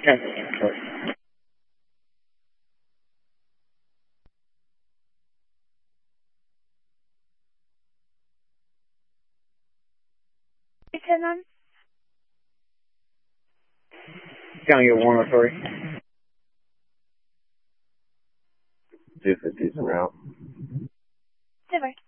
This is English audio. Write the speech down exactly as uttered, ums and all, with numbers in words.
Yeah, sorry. Lieutenant? 酱油 one oh three. two fifty is en route. Silver.